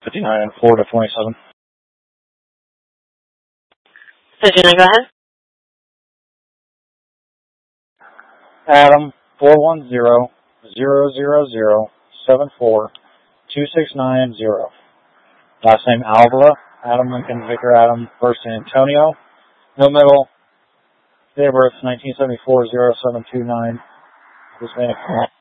59 and Florida 27. 59, go ahead. Adam 410-000-74-2690. Last name Alvala, Adam Lincoln, Victor Adam, first San Antonio. No middle. Date of birth 1974-0729. Hispanic.